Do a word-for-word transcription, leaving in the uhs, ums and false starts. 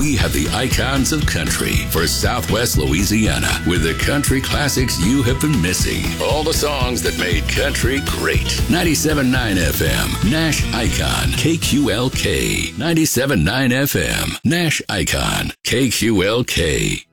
We have the icons of country for Southwest Louisiana with the country classics you have been missing. All the songs that made country great. ninety-seven point nine F M, Nash Icon, K Q L K. ninety-seven point nine F M, Nash Icon, K Q L K.